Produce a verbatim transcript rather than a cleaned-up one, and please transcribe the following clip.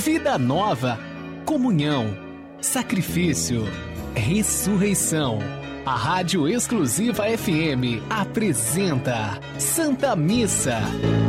vida nova, comunhão, sacrifício, ressurreição. A Rádio Exclusiva F M apresenta Santa Missa.